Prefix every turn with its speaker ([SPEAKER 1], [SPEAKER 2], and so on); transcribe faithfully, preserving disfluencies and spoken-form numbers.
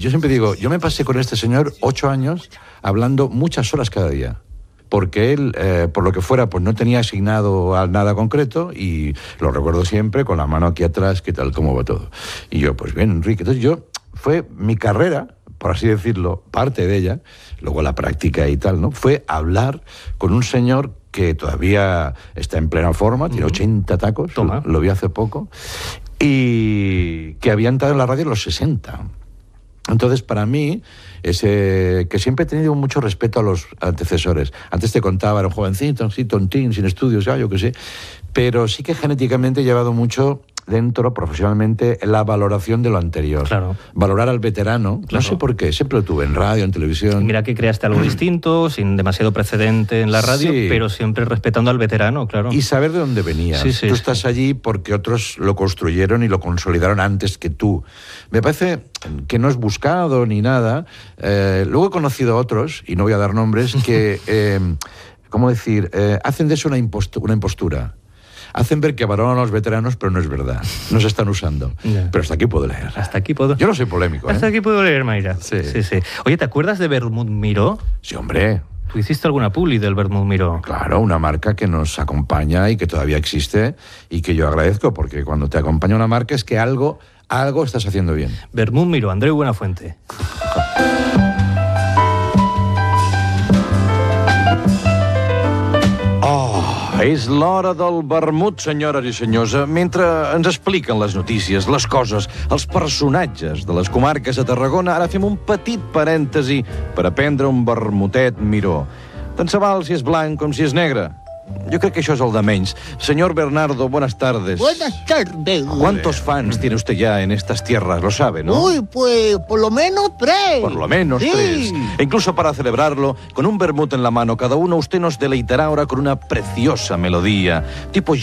[SPEAKER 1] yo siempre digo, yo me pasé con este señor ocho años hablando muchas horas cada día. Porque él, eh, por lo que fuera, pues no tenía asignado a nada concreto y lo recuerdo siempre con la mano aquí atrás, qué tal, cómo va todo. Y yo, pues bien, Enrique. Entonces yo, fue mi carrera, por así decirlo, parte de ella, luego la práctica y tal, ¿no? Fue hablar con un señor que todavía está en plena forma, tiene ochenta tacos,
[SPEAKER 2] Toma.
[SPEAKER 1] Lo, lo vi hace poco, y que había entrado en la radio en los sesenta. Entonces, para mí, ese, que siempre he tenido mucho respeto a los antecesores. Antes te contaba, era un jovencito, así, tontín, sin estudios, ya, yo qué sé, pero sí que genéticamente he llevado mucho dentro, profesionalmente, la valoración de lo anterior.
[SPEAKER 2] Claro.
[SPEAKER 1] Valorar al veterano, claro. No sé por qué, siempre lo tuve en radio, en televisión.
[SPEAKER 2] Mira que creaste algo distinto, sin demasiado precedente en la radio,
[SPEAKER 1] sí.
[SPEAKER 2] pero siempre respetando al veterano, claro.
[SPEAKER 1] Y saber de dónde venías.
[SPEAKER 2] Sí, sí,
[SPEAKER 1] tú
[SPEAKER 2] sí.
[SPEAKER 1] estás allí porque otros lo construyeron y lo consolidaron antes que tú. Me parece que no es buscado ni nada. Eh, luego he conocido a otros, y no voy a dar nombres, que, eh, ¿cómo decir?, eh, hacen de eso una, impostu- una impostura. Hacen ver que valoran a los veteranos, pero no es verdad. No se están usando.
[SPEAKER 2] Yeah.
[SPEAKER 1] Pero hasta aquí puedo leer.
[SPEAKER 2] Hasta aquí puedo...
[SPEAKER 1] Yo no soy polémico, ¿eh?
[SPEAKER 2] Hasta aquí puedo leer, Mayra.
[SPEAKER 1] Sí.
[SPEAKER 2] sí, sí. Oye, ¿te acuerdas de Vermut Miró?
[SPEAKER 1] Sí, hombre.
[SPEAKER 2] ¿Tú hiciste alguna publi del Vermut Miró?
[SPEAKER 1] Claro, una marca que nos acompaña y que todavía existe y que yo agradezco, porque cuando te acompaña una marca es que algo, algo estás haciendo bien.
[SPEAKER 2] Vermut Miró, Andreu Buenafuente.
[SPEAKER 1] És l'hora del vermut, senyores i senyors. Mentre ens expliquen les notícies, les coses, els personatges de les comarques de Tarragona, ara fem un petit parèntesi per aprendre un vermutet Miró. Tant se val si és blanc com si és negre. Yo creo que eso es el de menys. Señor Bernardo, buenas tardes.
[SPEAKER 3] Buenas tardes.
[SPEAKER 1] ¿Cuántos fans tiene usted ya en estas tierras? Lo sabe, ¿no?
[SPEAKER 3] Uy, pues por lo menos tres.
[SPEAKER 1] Por lo menos
[SPEAKER 3] sí.
[SPEAKER 1] tres. E incluso para celebrarlo, con un vermut en la mano, cada uno usted nos deleitará ahora con una preciosa melodía, tipo